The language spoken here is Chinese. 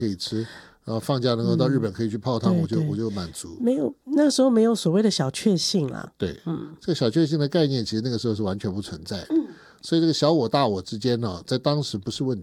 可以吃，然后放假能够到日本可以去泡汤，我就满足。 没有，那时候没有所谓的小确幸啦。 对，这个小确幸的概念其实那个时候是完全不存在的。所以这个小我大我之间呢，在当时不是问题。